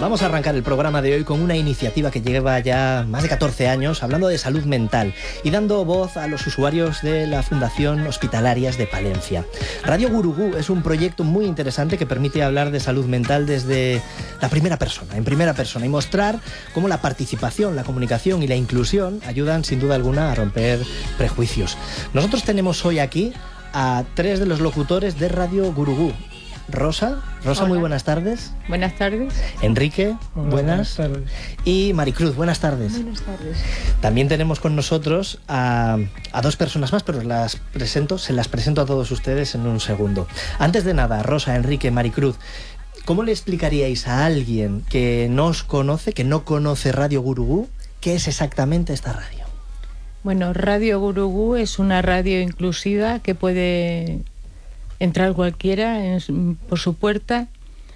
Vamos a arrancar el programa de hoy con una iniciativa que lleva ya más de 14 años hablando de salud mental y dando voz a los usuarios de la Fundación Hospitalarias de Palencia. Radio Gurugú es un proyecto muy interesante que permite hablar de salud mental desde la primera persona, en primera persona, y mostrar cómo la participación, la comunicación y la inclusión ayudan sin duda alguna a romper prejuicios. Nosotros tenemos hoy aquí a 3 de los locutores de Radio Gurugú. Rosa, Hola. Muy buenas tardes. Buenas tardes. Enrique, Hola, buenas tardes. Y Maricruz, buenas tardes. Buenas tardes. También tenemos con nosotros a 2 personas más, pero se las presento a todos ustedes en un segundo. Antes de nada, Rosa, Enrique, Maricruz, ¿cómo le explicaríais a alguien que no os conoce, que no conoce Radio Gurugú, qué es exactamente esta radio? Bueno, Radio Gurugú es una radio inclusiva que puede entrar cualquiera por su puerta.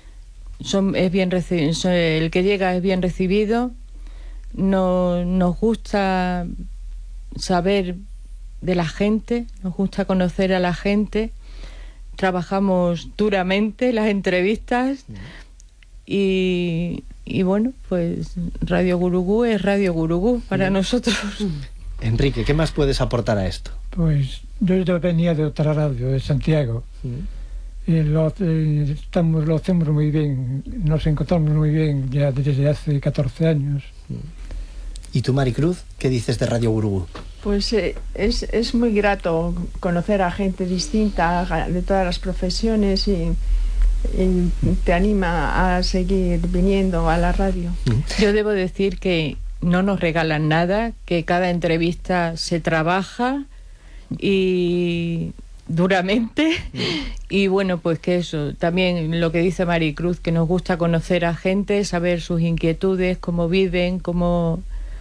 El que llega es bien recibido. Nos gusta saber de la gente, nos gusta conocer a la gente. Trabajamos duramente las entrevistas y bueno, pues Radio Gurugú es Radio Gurugú para nosotros. Enrique, ¿qué más puedes aportar a esto? Pues yo venía de otra radio, de Santiago, y lo hacemos muy bien, nos encontramos muy bien ya desde hace 14 años. ¿Y tú, Maricruz, qué dices de Radio Gurugú? Pues es muy grato conocer a gente distinta de todas las profesiones y te anima a seguir viniendo a la radio. Yo debo decir que no nos regalan nada, que cada entrevista se trabaja y duramente y bueno, pues que eso, también lo que dice Maricruz, que nos gusta conocer a gente, saber sus inquietudes, cómo viven, cómo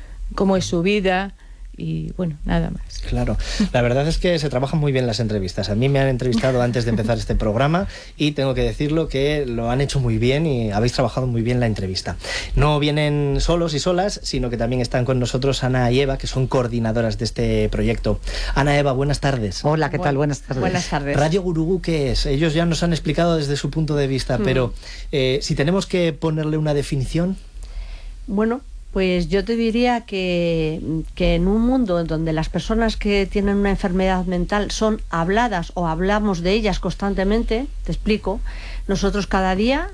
es su vida y bueno, nada más. Claro, la verdad es que se trabajan muy bien las entrevistas. A mí me han entrevistado antes de empezar este programa y tengo que decirlo que lo han hecho muy bien y habéis trabajado muy bien la entrevista. No vienen solos y solas, sino que también están con nosotros Ana y Eva, que son coordinadoras de este proyecto. Ana, Eva, buenas tardes. Hola, ¿qué tal? Buenas tardes. Buenas tardes. Radio Gurugú, ¿qué es? Ellos ya nos han explicado desde su punto de vista, pero si tenemos que ponerle una definición. Bueno, pues yo te diría que en un mundo en donde las personas que tienen una enfermedad mental son habladas o hablamos de ellas constantemente, te explico, nosotros cada día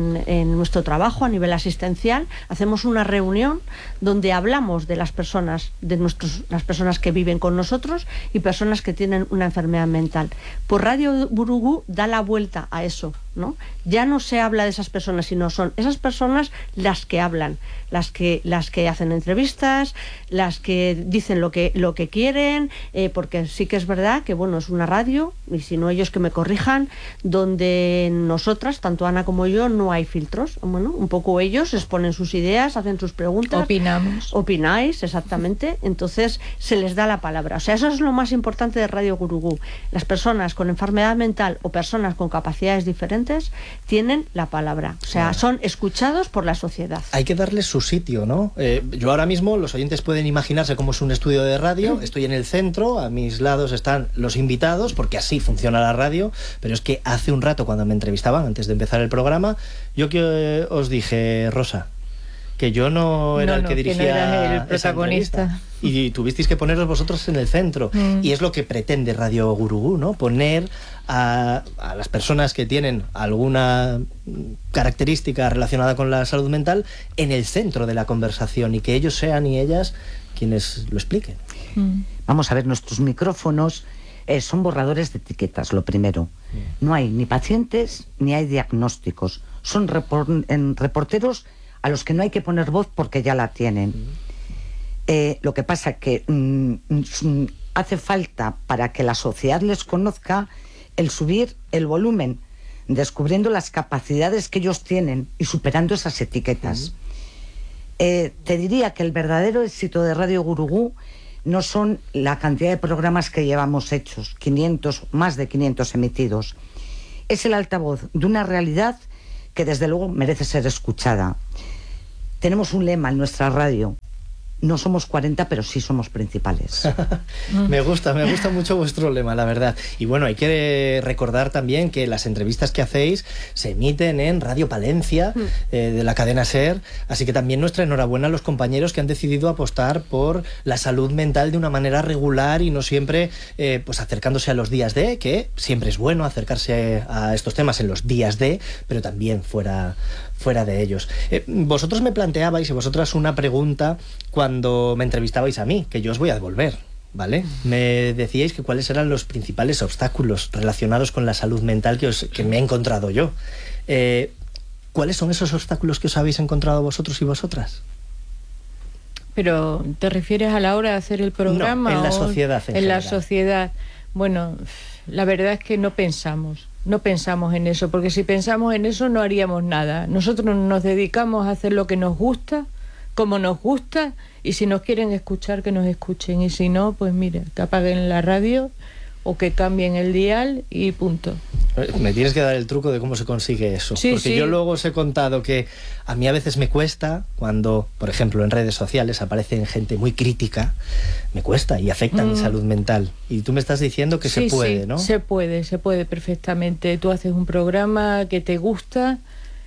en nuestro trabajo a nivel asistencial hacemos una reunión donde hablamos de las personas, las personas que viven con nosotros y personas que tienen una enfermedad mental. Pues Radio Gurugú da la vuelta a eso, ¿no? Ya no se habla de esas personas, sino son esas personas las que hablan, las que hacen entrevistas, las que dicen lo que quieren, porque sí que es verdad que bueno, es una radio, y si no ellos que me corrijan, donde nosotras, tanto Ana como yo, no hay filtros. Bueno, un poco ellos exponen sus ideas, hacen sus preguntas. Opináis, exactamente. Entonces se les da la palabra. O sea, eso es lo más importante de Radio Gurugú. Las personas con enfermedad mental o personas con capacidades diferentes tienen la palabra. O sea, son escuchados por la sociedad. Hay que darles su sitio, ¿no? Yo ahora mismo, los oyentes pueden imaginarse cómo es un estudio de radio. Estoy en el centro, a mis lados están los invitados, porque así funciona la radio, pero es que hace un rato cuando me entrevistaban, antes de empezar el programa, yo que os dije, Rosa, que yo no era el que dirigía, que no eras el protagonista. Y tuvisteis que poneros vosotros en el centro. Y es lo que pretende Radio Gurugú, ¿no? Poner a las personas que tienen alguna característica relacionada con la salud mental en el centro de la conversación y que ellos sean y ellas quienes lo expliquen. Vamos a ver, nuestros micrófonos son borradores de etiquetas, lo primero. No hay ni pacientes ni hay diagnósticos. Son reporteros a los que no hay que poner voz porque ya la tienen. Lo que pasa que hace falta, para que la sociedad les conozca, el subir el volumen, descubriendo las capacidades que ellos tienen y superando esas etiquetas. Te diría que el verdadero éxito de Radio Gurugú no son la cantidad de programas que llevamos hechos, 500, más de 500 emitidos. Es el altavoz de una realidad que desde luego merece ser escuchada. Tenemos un lema en nuestra radio: no somos 40, pero sí somos principales. Me gusta mucho vuestro lema, la verdad. Y bueno, hay que recordar también que las entrevistas que hacéis se emiten en Radio Palencia, de la cadena SER, así que también nuestra enhorabuena a los compañeros que han decidido apostar por la salud mental de una manera regular y no siempre pues acercándose a los días D, que siempre es bueno acercarse a estos temas en los días D, pero también fuera de ellos. Vosotros me planteabais, y vosotras, una pregunta cuando me entrevistabais a mí, que yo os voy a devolver, ¿vale? Me decíais que cuáles eran los principales obstáculos relacionados con la salud mental que me he encontrado yo. ¿Cuáles son esos obstáculos que os habéis encontrado vosotros y vosotras? ¿Pero te refieres a la hora de hacer el programa? No, en la sociedad en general. La sociedad. Bueno, la verdad es que no pensamos en eso, porque si pensamos en eso no haríamos nada. Nosotros nos dedicamos a hacer lo que nos gusta, como nos gusta, y si nos quieren escuchar, que nos escuchen, y si no, pues mira, que apaguen la radio o que cambien el dial y punto. Me tienes que dar el truco de cómo se consigue eso, sí, porque sí. Yo luego os he contado que a mí a veces me cuesta cuando, por ejemplo, en redes sociales aparecen gente muy crítica, me cuesta y afecta mi salud mental. Y tú me estás diciendo que sí, se puede, sí, ¿no? Se puede perfectamente. Tú haces un programa que te gusta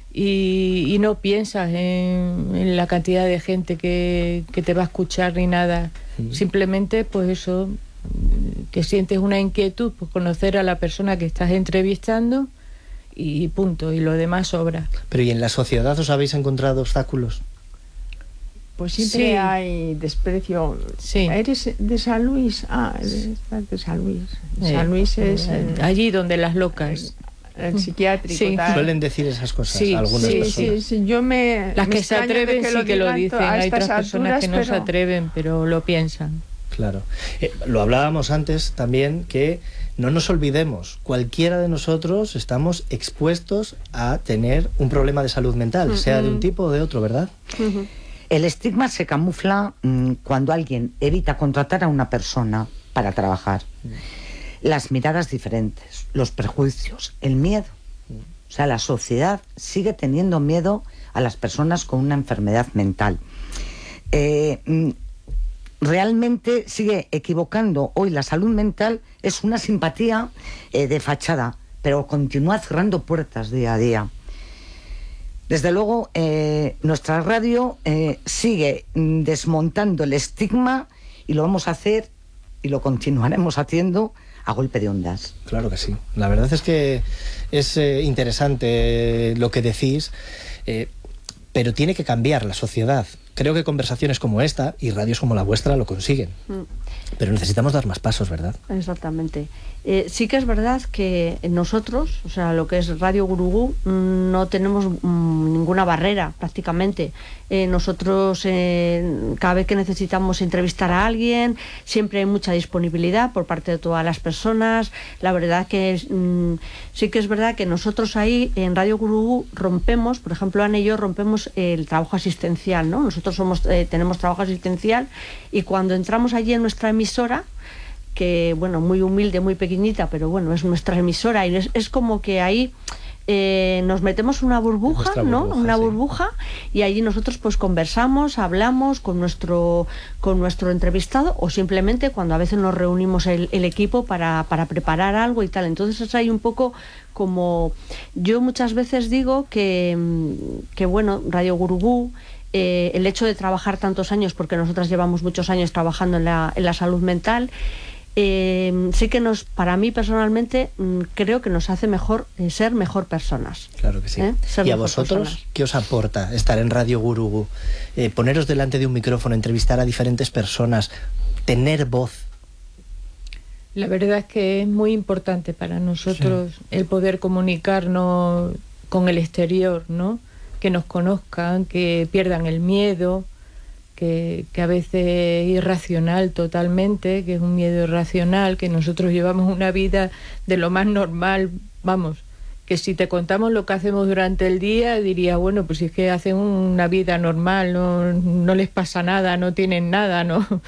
y no piensas en la cantidad de gente que te va a escuchar ni nada. Simplemente, pues eso, que sientes una inquietud por conocer a la persona que estás entrevistando y punto, y lo demás sobra. Pero ¿y en la sociedad os habéis encontrado obstáculos? Pues siempre hay desprecio. Sí. ¿Eres de San Luis? Eres de San Luis. San Luis es... allí donde las locas. El psiquiátrico. Sí. Tal. Suelen decir esas cosas Sí, algunas personas. Sí. Yo las que se atreven sí que lo dicen. Hay otras personas que no se atreven, pero lo piensan. Claro. Lo hablábamos antes también, que no nos olvidemos, cualquiera de nosotros estamos expuestos a tener un problema de salud mental, sea de un tipo o de otro, ¿verdad? El estigma se camufla cuando alguien evita contratar a una persona para trabajar. Las miradas diferentes, los prejuicios, el miedo. O sea, la sociedad sigue teniendo miedo a las personas con una enfermedad mental. Realmente sigue equivocando. Hoy la salud mental es una simpatía de fachada, pero continúa cerrando puertas día a día. Desde luego, nuestra radio sigue desmontando el estigma y lo vamos a hacer y lo continuaremos haciendo a golpe de ondas. Claro que sí. La verdad es que es interesante lo que decís, pero tiene que cambiar la sociedad. Creo que conversaciones como esta y radios como la vuestra lo consiguen. Pero necesitamos dar más pasos, ¿verdad? Exactamente. Sí que es verdad que nosotros, o sea, lo que es Radio Gurugú, no tenemos ninguna barrera prácticamente. Nosotros, cada vez que necesitamos entrevistar a alguien, siempre hay mucha disponibilidad por parte de todas las personas. La verdad que sí que es verdad que nosotros ahí en Radio Gurugú rompemos, por ejemplo, Ana y yo rompemos el trabajo asistencial, ¿no? Nosotros tenemos trabajo asistencial y cuando entramos allí en nuestra emisora, que bueno, muy humilde, muy pequeñita, pero bueno, es nuestra emisora y es como que ahí nos metemos una burbuja, ¿no? Una burbuja, y allí nosotros pues conversamos, hablamos con nuestro entrevistado, o simplemente cuando a veces nos reunimos el equipo para preparar algo y tal. Entonces es ahí un poco como, yo muchas veces digo que bueno, Radio Gurugú, el hecho de trabajar tantos años, porque nosotras llevamos muchos años trabajando en la salud mental, sí que para mí personalmente creo que nos hace mejor ser mejor personas. Claro que sí. ¿Y a vosotros personas? ¿Qué os aporta estar en Radio Gurugú? Poneros delante de un micrófono, entrevistar a diferentes personas, tener voz. La verdad es que es muy importante para nosotros el poder comunicarnos con el exterior, ¿no? Que nos conozcan, que pierdan el miedo, que a veces es irracional totalmente, que es un miedo irracional, que nosotros llevamos una vida de lo más normal, vamos, que si te contamos lo que hacemos durante el día, dirías, bueno, pues si es que hacen una vida normal, no les pasa nada, no tienen nada,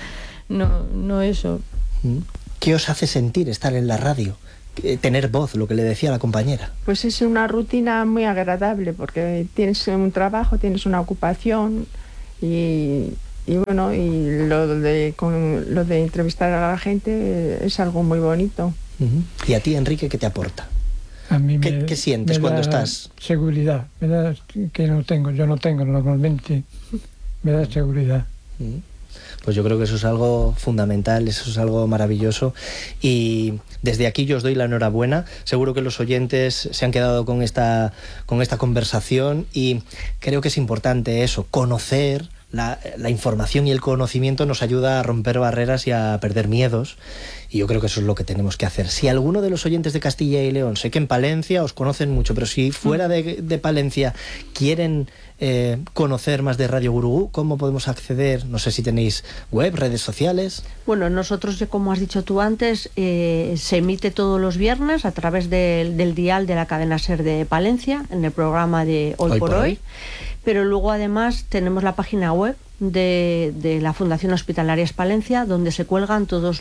no eso. ¿Qué os hace sentir estar en la radio? Tener voz, lo que le decía la compañera. Pues es una rutina muy agradable, porque tienes un trabajo, tienes una ocupación y bueno, y lo de entrevistar a la gente es algo muy bonito. ¿Y a ti, Enrique, qué te aporta? A mí ¿Qué sientes cuando estás? Seguridad, me da que yo no tengo normalmente, me da seguridad. Pues yo creo que eso es algo fundamental, eso es algo maravilloso, y desde aquí yo os doy la enhorabuena. Seguro que los oyentes se han quedado con esta conversación, y creo que es importante eso, conocer. La información y el conocimiento nos ayuda a romper barreras y a perder miedos, y yo creo que eso es lo que tenemos que hacer. Si alguno de los oyentes de Castilla y León, sé que en Palencia os conocen mucho, pero si fuera de Palencia quieren conocer más de Radio Gurugú, ¿cómo podemos acceder? No sé si tenéis web, redes sociales. Bueno, nosotros, como has dicho tú antes, se emite todos los viernes a través del dial de la cadena SER de Palencia, en el programa de Hoy por Hoy. Pero luego además tenemos la página web de la Fundación Hospitalarias Palencia, donde se cuelgan todos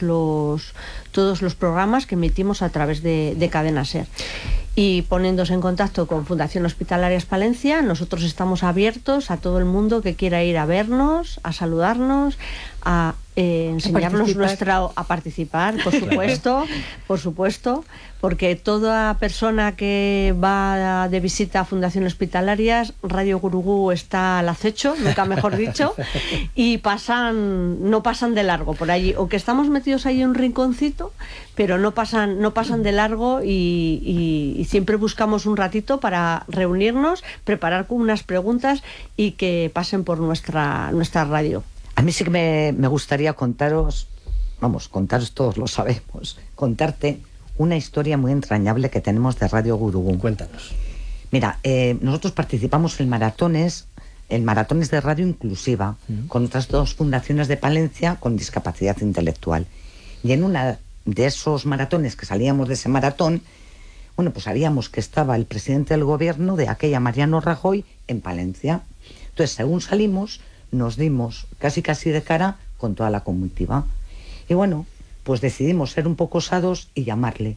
los programas que emitimos a través de Cadena SER. Y poniéndose en contacto con Fundación Hospitalarias Palencia, nosotros estamos abiertos a todo el mundo que quiera ir a vernos, a saludarnos, a enseñarnos a participar, por supuesto, porque toda persona que va de visita a Fundación Hospitalarias, Radio Gurugú está al acecho, nunca mejor dicho, y no pasan de largo por allí, o que estamos metidos ahí en un rinconcito, pero no pasan de largo, y siempre buscamos un ratito para reunirnos, preparar unas preguntas y que pasen por nuestra radio. A mí sí que me gustaría contaros todos lo sabemos, contarte una historia muy entrañable que tenemos de Radio Gurugú. Cuéntanos. Mira, nosotros participamos en maratones de radio inclusiva, con otras 2 fundaciones de Palencia con discapacidad intelectual. Y en una de esos maratones, que salíamos de ese maratón, bueno, pues sabíamos que estaba el presidente del gobierno de aquella, Mariano Rajoy, en Palencia. Entonces, según salimos, nos dimos casi de cara con toda la comitiva. Y bueno, pues decidimos ser un poco osados y llamarle,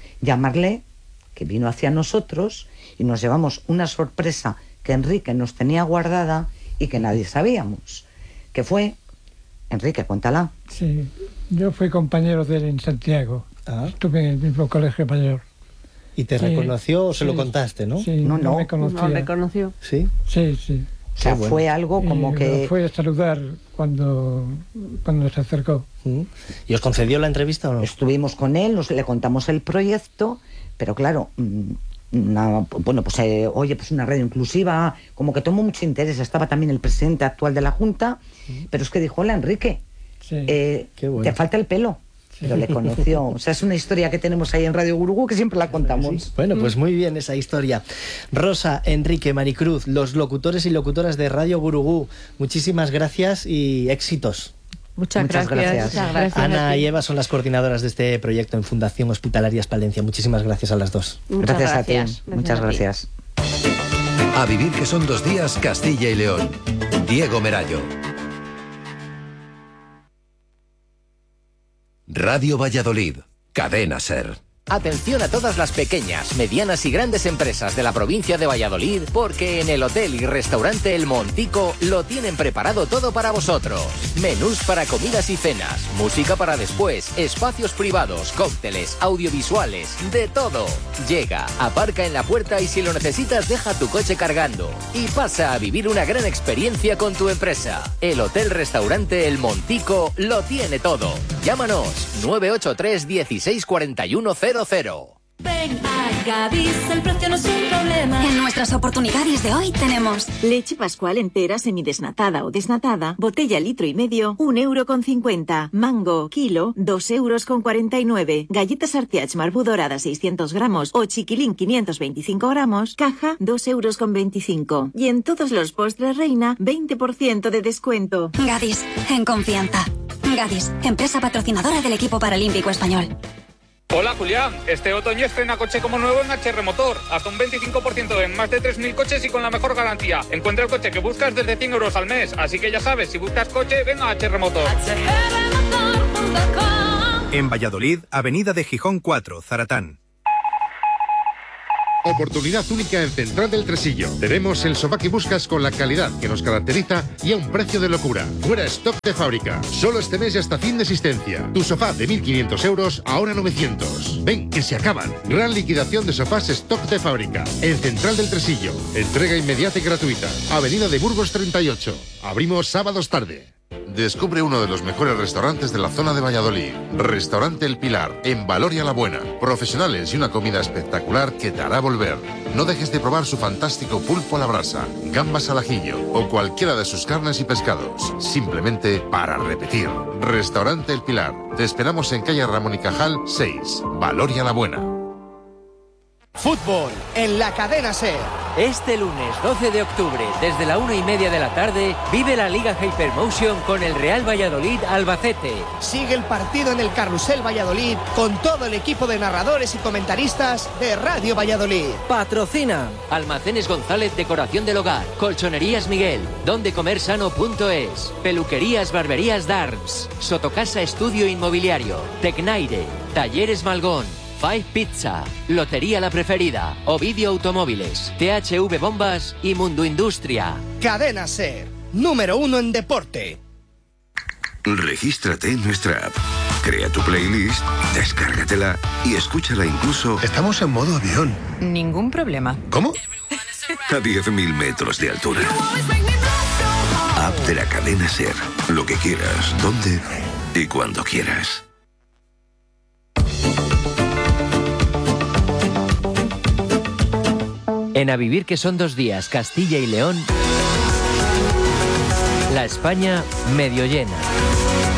que vino hacia nosotros, y nos llevamos una sorpresa que Enrique nos tenía guardada y que nadie sabíamos. Que fue, Enrique, cuéntala. Sí, yo fui compañero de él en Santiago. Estuve en el mismo colegio mayor. ¿Y te reconoció o se lo contaste, no? Sí, no me conocía. No reconoció. ¿Sí? Sí. O sea, fue algo como que... Fue a saludar cuando se acercó. ¿Y os concedió la entrevista o no? Estuvimos con él, le contamos el proyecto, pero claro, oye, pues una radio inclusiva, como que tomó mucho interés. Estaba también el presidente actual de la Junta, pero es que dijo: hola, Enrique, Qué bueno. Te falta el pelo. Pero le conoció. O sea, es una historia que tenemos ahí en Radio Gurugú que siempre la contamos. Sí. Bueno, pues muy bien esa historia. Rosa, Enrique, Maricruz, los locutores y locutoras de Radio Gurugú, muchísimas gracias y éxitos. Muchas gracias. Ana y Eva son las coordinadoras de este proyecto en Fundación Hospitalarias Palencia. Muchísimas gracias a las dos. Gracias a ti. Muchas gracias. A vivir, que son 2 días, Castilla y León. Diego Merallo. Radio Valladolid, Cadena SER. Atención a todas las pequeñas, medianas y grandes empresas de la provincia de Valladolid, porque en el hotel y restaurante El Montico lo tienen preparado todo para vosotros. Menús para comidas y cenas, música para después, espacios privados, cócteles, audiovisuales, de todo. Llega, aparca en la puerta y si lo necesitas deja tu coche cargando y pasa a vivir una gran experiencia con tu empresa. El hotel restaurante El Montico lo tiene todo. Llámanos 983 16 41 00. Ven a Gadis, el precio no es un problema. En nuestras oportunidades de hoy tenemos leche Pascual entera, semidesnatada o desnatada, botella 1,5 litros, 1,50 €. Mango, kilo, 2,49 €. Galletas Artiach Marbú dorada 600 gramos o chiquilín 525 gramos, caja 2,25 €. Y en todos los postres Reina, 20% de descuento. Gadis, en confianza. Gadis, empresa patrocinadora del equipo paralímpico español. Hola Julián, este otoño estrena coche como nuevo en HR Motor, hasta un 25% en más de 3.000 coches y con la mejor garantía. Encuentra el coche que buscas desde 100 € al mes, así que ya sabes, si buscas coche, ven a HR Motor. En Valladolid, Avenida de Gijón 4, Zaratán. Oportunidad única en Central del Tresillo. Tenemos el sofá que buscas con la calidad que nos caracteriza y a un precio de locura. Fuera stock de fábrica. Solo este mes y hasta fin de existencia. Tu sofá de 1.500 euros, ahora 900. Ven, que se acaban. Gran liquidación de sofás stock de fábrica. En Central del Tresillo. Entrega inmediata y gratuita. Avenida de Burgos 38. Abrimos sábados tarde. Descubre uno de los mejores restaurantes de la zona de Valladolid. Restaurante El Pilar, en Valoria la Buena. Profesionales y una comida espectacular que te hará volver. No dejes de probar su fantástico pulpo a la brasa, gambas al ajillo o cualquiera de sus carnes y pescados. Simplemente para repetir. Restaurante El Pilar. Te esperamos en calle Ramón y Cajal 6, Valoria la Buena. Fútbol en la cadena SER. Este lunes 12 de octubre, desde la 1:30 de la tarde, vive la Liga Hypermotion con el Real Valladolid Albacete. Sigue el partido en el Carrusel Valladolid con todo el equipo de narradores y comentaristas de Radio Valladolid. Patrocina Almacenes González Decoración del Hogar, Colchonerías Miguel, dondecomersano.es, Peluquerías Barberías Darms, Sotocasa Estudio Inmobiliario, Tecnaire, Talleres Malgón, Five Pizza, Lotería La Preferida, Ovidio Automóviles, THV Bombas y Mundo Industria. Cadena SER, número 1 en deporte. Regístrate en nuestra app. Crea tu playlist, descárgatela y escúchala incluso... Estamos en modo avión. Ningún problema. ¿Cómo? A 10.000 metros de altura. App de la cadena SER. Lo que quieras, donde y cuando quieras. En A Vivir que son 2 días, Castilla y León, la España medio llena.